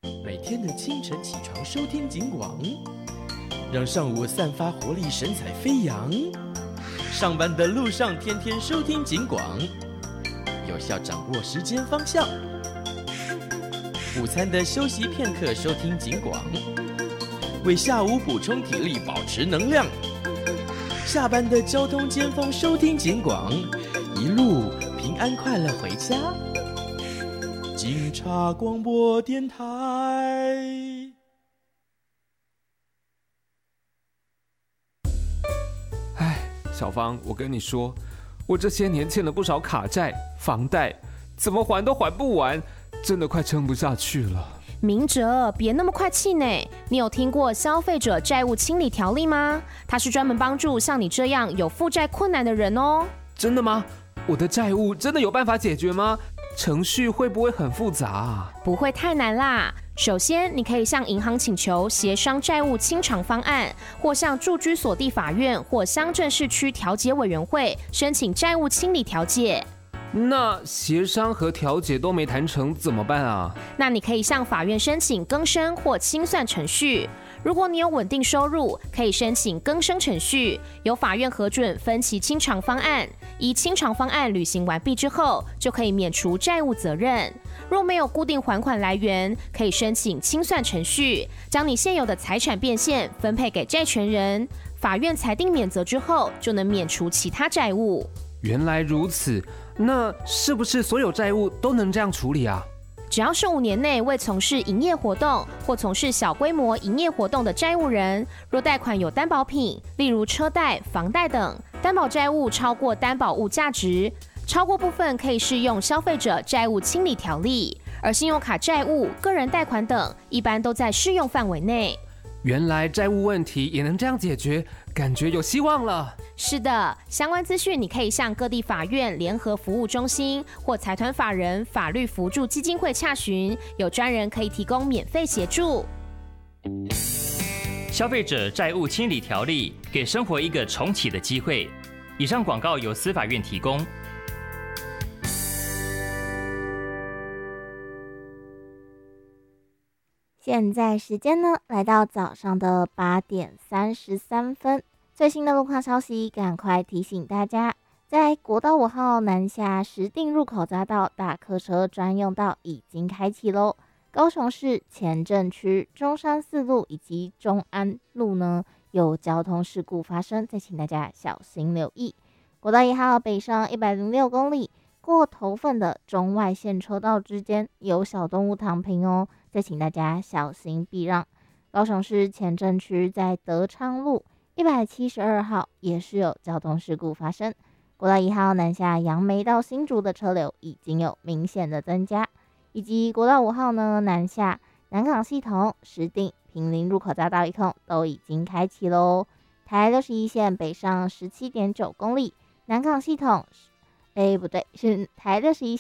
每天的清晨起床收听警广，让上午散发活力，神采飞扬。上班的路上天天收听警广，有效掌握时间方向。午餐的休息片刻收听警广，为下午补充体力，保持能量。下班的交通尖峰收听警广，一路平安快乐回家。警察广播电台。 小芳，我跟你说，我这些年欠了不少卡债、房贷，怎么还都还不完，真的快撑不下去了。 明哲，别那么快气馁。你有听过消费者债务清理条例吗？它是专门帮助像你这样有负债困难的人哦。 真的吗？我的债务真的有办法解决吗？程序会不会很复杂啊？ 不会太难啦。首先，你可以向银行请求协商债务清偿方案，或向住居所地法院或乡镇市区调解委员会申请债务清理调解。 那协商和调解都没谈成怎么办啊？ 那你可以向法院申请更生或清算程序。如果你有稳定收入，可以申请更生程序，由法院核准分期清偿方案。依清偿方案履行完毕之后，就可以免除债务责任。若没有固定还款来源，可以申请清算程序，将你现有的财产变现分配给债权人。法院裁定免责之后，就能免除其他债务。 原来如此，那是不是所有债务都能这样处理啊？ 只要是5年内未从事营业活动或从事小规模营业活动的债务人，若贷款有担保品，例如车贷、房贷等，担保债务超过担保物价值，超过部分可以适用消费者债务清理条例，而信用卡债务、个人贷款等一般都在适用范围内。 原来债务问题也能这样解决，感觉有希望了。 是的，相关资讯你可以向各地法院联合服务中心或财团法人法律扶助基金会洽询，有专人可以提供免费协助。 消费者债务清理条例给生活一个重启的机会。以上广告由司法院提供。 现在时间呢，来到早上的8点33分。最新的路况消息，赶快提醒大家，在国道5号南下石碇入口匝道大客车专用道已经开启喽。高雄市前镇区中山四路以及中安路呢，有交通事故发生，再请大家小心留意。国道1号北上106公里，过头份的中外线车道之间有小动物躺平哦，再请大家小心避让。高雄市前镇区在德昌路172号也是有交通事故发生，国道1号南下杨梅到新竹的车流已经有明显的增加，以及国道5号呢南下南港系统石碇坪林入口匝道一控都已经开启喽。台61线北上17.9公里，南港系统是台61